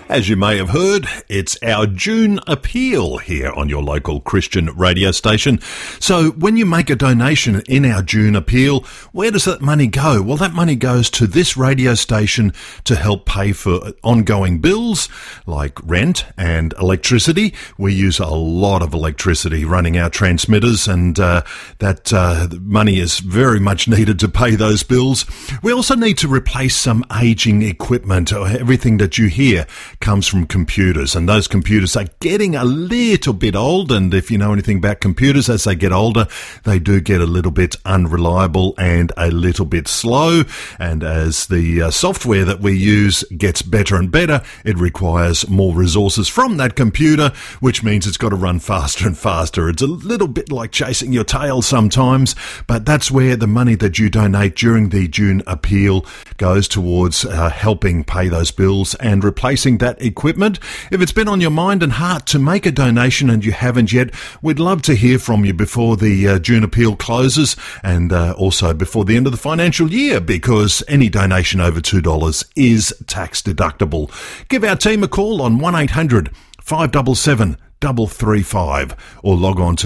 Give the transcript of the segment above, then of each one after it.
As you may have heard, it's our June appeal here on your local Christian radio station. So when you make a donation in our June appeal, where does that money go? Well, that money goes to this radio station to help pay for ongoing bills like rent and electricity. We use a lot of electricity running our transmitters, and that money is very much needed to pay those bills. We also need to replace some aging equipment. Everything that you hear comes from computers, and those computers are getting a little bit old, and if you know anything about computers, as they get older, they do get a little bit unreliable and a little bit slow, and as the software that we use gets better and better, it requires more resources from that computer, which means it's got to run faster and faster. It's a little bit like chasing your tail sometimes, but that's where the money that you donate during the June appeal goes towards helping pay those bills and replacing that equipment. If it's been on your mind and heart to make a donation and you haven't yet, we'd love to hear from you before the June appeal closes, and also before the end of the financial year, because any donation over $2 is tax deductible. Give our team a call on 1800 577 335 or log on to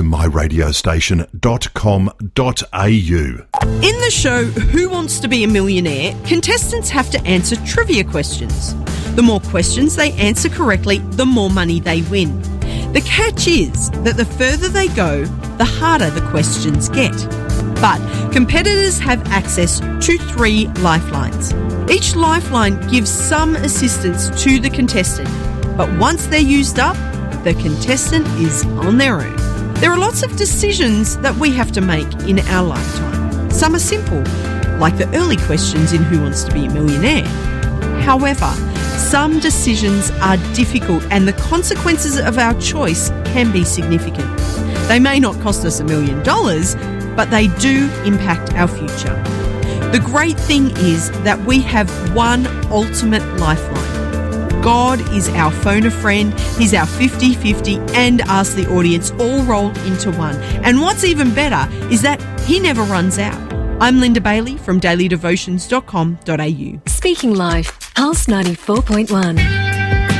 myradiostation.com.au. In the show Who Wants to Be a Millionaire, contestants have to answer trivia questions. The more questions they answer correctly, the more money they win. The catch is that the further they go, the harder the questions get. But competitors have access to 3 lifelines. Each lifeline gives some assistance to the contestant, but once they're used up, the contestant is on their own. There are lots of decisions that we have to make in our lifetime. Some are simple, like the early questions in Who Wants to Be a Millionaire. However, some decisions are difficult and the consequences of our choice can be significant. They may not cost us $1 million, but they do impact our future. The great thing is that we have one ultimate lifeline. God is our phone a friend, He's our 50-50 and us, the audience, all rolled into one. And what's even better is that He never runs out. I'm Linda Bailey from dailydevotions.com.au. Speaking Life, Pulse 94.1.